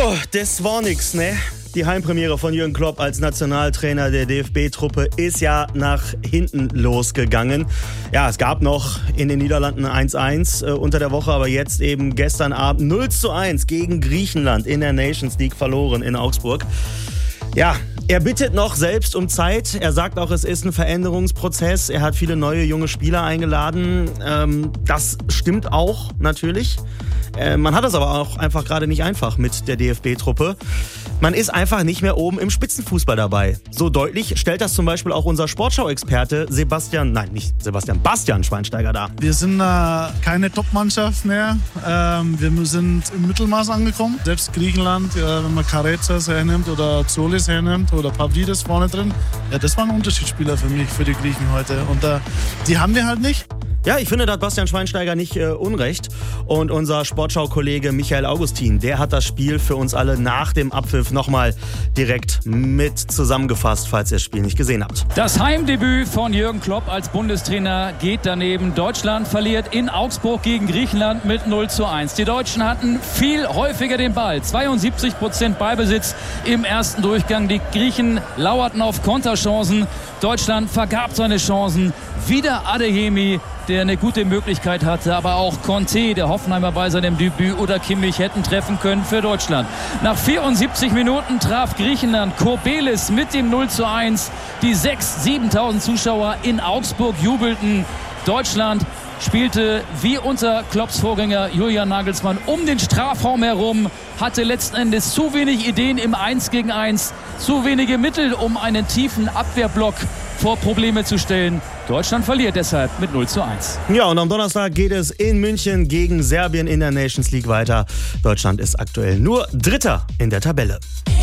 Das war nix, ne? Die Heimpremiere von Jürgen Klopp als Nationaltrainer der DFB-Truppe ist ja nach hinten losgegangen. Ja, es gab noch in den Niederlanden 1-1 unter der Woche, aber jetzt eben gestern Abend 0-1 gegen Griechenland in der Nations League verloren in Augsburg. Ja, er bittet noch selbst um Zeit. Er sagt auch, es ist ein Veränderungsprozess. Er hat viele neue junge Spieler eingeladen. Das stimmt auch natürlich. Man hat es aber auch einfach gerade nicht einfach mit der DFB-Truppe. Man ist einfach nicht mehr oben im Spitzenfußball dabei. So deutlich stellt das zum Beispiel auch unser Sportschau-Experte Bastian Schweinsteiger dar. Wir sind keine Top-Mannschaft mehr. Wir sind im Mittelmaß angekommen. Selbst Griechenland, wenn man Karetzas hernimmt oder Zolis hernimmt oder Pavlidis vorne drin, ja, das waren Unterschiedsspieler für mich, für die Griechen heute. Und die haben wir halt nicht. Ja, ich finde, da hat Bastian Schweinsteiger nicht Unrecht. Und unser Sportschau-Kollege Michael Augustin, der hat das Spiel für uns alle nach dem Abpfiff nochmal direkt mit zusammengefasst, falls ihr das Spiel nicht gesehen habt. Das Heimdebüt von Jürgen Klopp als Bundestrainer geht daneben. Deutschland verliert in Augsburg gegen Griechenland mit 0-1. Die Deutschen hatten viel häufiger den Ball. 72% Ballbesitz im ersten Durchgang. Die Griechen lauerten auf Konterchancen. Deutschland vergab seine Chancen. Wieder Adeyemi, der eine gute Möglichkeit hatte, aber auch Conte, der Hoffenheimer bei seinem Debüt, oder Kimmich hätten treffen können für Deutschland. Nach 74 Minuten traf Griechenland. Kobelis mit dem 0-1. Die 6.000, 7.000 Zuschauer in Augsburg jubelten. Deutschland spielte wie unter Klopps Vorgänger Julian Nagelsmann um den Strafraum herum, hatte letzten Endes zu wenig Ideen im 1 gegen 1, zu wenige Mittel, um einen tiefen Abwehrblock vor Probleme zu stellen. Deutschland verliert deshalb mit 0-1. Ja, und am Donnerstag geht es in München gegen Serbien in der Nations League weiter. Deutschland ist aktuell nur Dritter in der Tabelle.